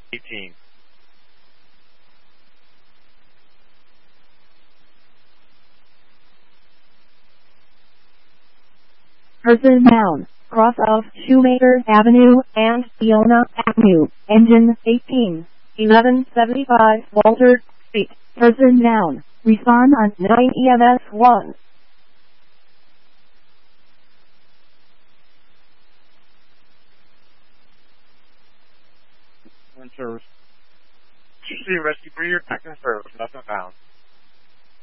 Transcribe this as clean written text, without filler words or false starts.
18. Person down. Cross of Shoemaker Avenue and Fiona Avenue. Engine 18. 1175 Walter Street. Person down. Respond on 9 EMS 1. One service. Rescue Breeder, back in service. Nothing found.